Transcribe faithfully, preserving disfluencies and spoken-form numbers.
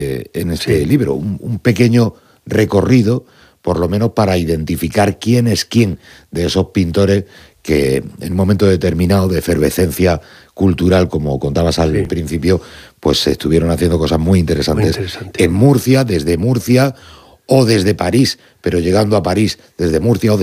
eh, en este Sí. libro, un, un pequeño recorrido, por lo menos para identificar quién es quién de esos pintores que en un momento determinado de efervescencia cultural, como contabas al Sí. principio, pues estuvieron haciendo cosas muy Muy interesantes interesante. en Murcia, desde Murcia o desde París, pero llegando a París desde Murcia o